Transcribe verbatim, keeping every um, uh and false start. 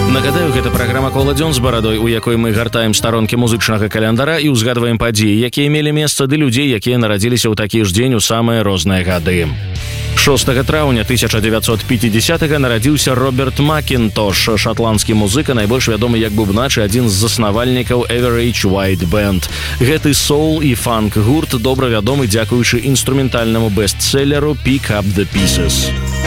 Нагадаю, гэта праграма «Коладзён» з барадой, у якой мы гартаем старонкі музычнага календара і ўзгадваем падзеі, якія мелі месца, ды людзей, якія нарадзіліся ў такі ж дзень у самыя розныя гады. шостага траўня тысяча дзевяцьсот пяцідзясятага нарадзіўся Роберт Макінтош, шатландскі музыка, найбольш вядомы як бубнач і адзін з заснавальнікаў Average White Band. Гэты соул і фанк гурт добра вядомы дзякуючы інструментальнаму бестселеру «Pick Up The Pieces».